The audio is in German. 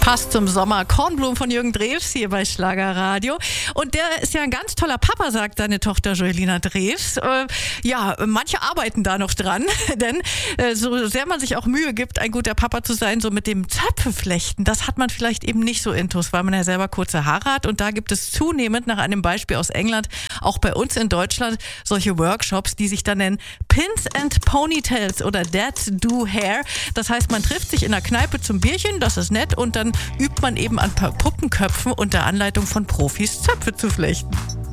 Passt zum Sommer. Kornblumen von Jürgen Drews hier bei Schlagerradio. Und der ist ja ein ganz toller Papa, sagt seine Tochter Joelina Drews. Manche arbeiten da noch dran, denn so sehr man sich auch Mühe gibt, ein guter Papa zu sein, so mit dem Zöpfeflechten, das hat man vielleicht eben nicht so intus, weil man ja selber kurze Haare hat. Und da gibt es zunehmend, nach einem Beispiel aus England, auch bei uns in Deutschland, solche Workshops, die sich dann nennen Pins and Ponytails oder Dads Do Hair. Das heißt, man trifft sich in der Kneipe zum Bierchen, das ist nett, und dann übt man eben an Puppenköpfen unter Anleitung von Profis Zöpfe zu flechten.